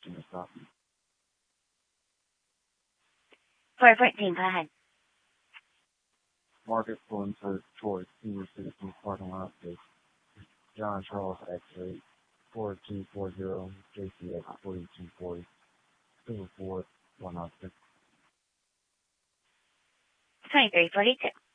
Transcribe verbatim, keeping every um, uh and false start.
customer stop. four fourteen, go ahead. Market pulling for towards senior citizens parking lot is John Charles X-ray four two four zero J C X forty-two forty two four one oh six. twenty-three forty-two.